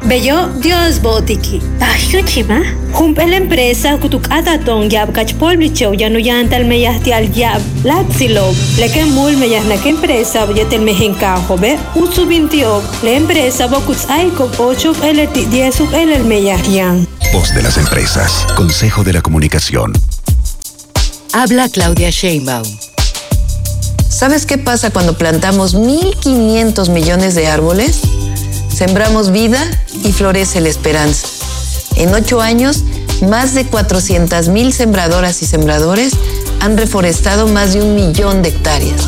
Bello Dios botiki. Ayuchima. Jumpel empresa kutukataton yab kachpolbicho yanuyantal meyahti al yab. Latsilo. Leken mul meyahnak empresa yetel mejencajo be. Utsubintio. La empresa bokutzaico 8 el 10 el meyahtian. Voz de las empresas. Consejo de la Comunicación. Habla Claudia Sheinbaum. ¿Sabes qué pasa cuando plantamos 1.500 millones de árboles? Sembramos vida y florece la esperanza. En 8 años, más de 400,000 sembradoras y sembradores han reforestado más de 1 millón de hectáreas.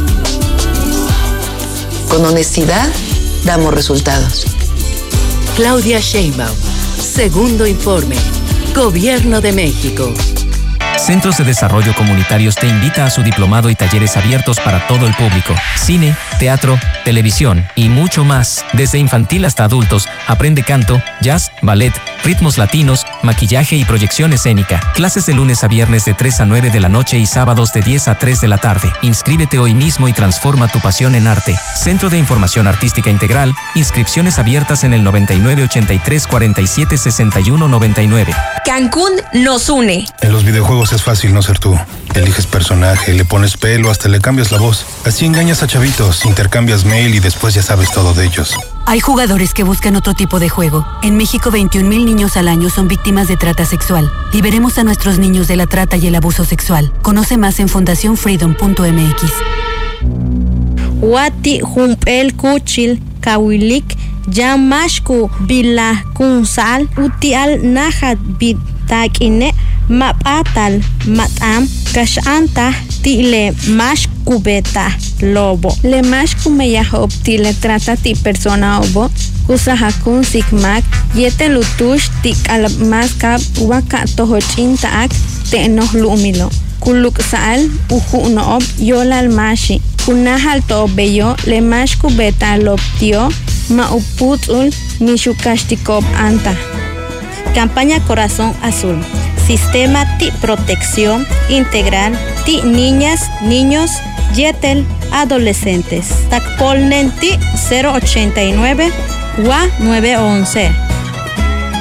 Con honestidad, damos resultados. Claudia Sheinbaum. Segundo informe. Gobierno de México. Centros de Desarrollo Comunitarios te invita a su diplomado y talleres abiertos para todo el público. Cine, teatro, televisión y mucho más. Desde infantil hasta adultos, aprende canto, jazz, ballet, ritmos latinos, maquillaje y proyección escénica. Clases de lunes a viernes de 3 a 9 de la noche y sábados de 10 a 3 de la tarde. Inscríbete hoy mismo y transforma tu pasión en arte. Centro de Información Artística Integral. Inscripciones abiertas en el 9983-476199. Cancún nos une. En los videojuegos es fácil no ser tú. Eliges personaje, le pones pelo, hasta le cambias la voz. Así engañas a chavitos, intercambias mail y después ya sabes todo de ellos. Hay jugadores que buscan otro tipo de juego. En México, 21,000 niños al año son víctimas de trata sexual. Liberemos a nuestros niños de la trata y el abuso sexual. Conoce más en fundacionfreedom.mx. Wati humpel kuchil kawilik Yamashku bilah kunsal utial nahat bitakine mapatal matam kashanta tile mashkubeta lobo le mashkumeyahob tile trata ti persona obo kusahakun sikmak yete lutush tik almaskab waka tohochintaak te'noh lumilo kuluk saal uhu noob yolal mashi kunahal to beyo le mashkubeta lobtio mauputul mishukashtikob anta. Campaña Corazón Azul. Sistema TI Protección Integral TI Niñas, Niños, Yetel, Adolescentes. Takpolnen TI 089 WA 911.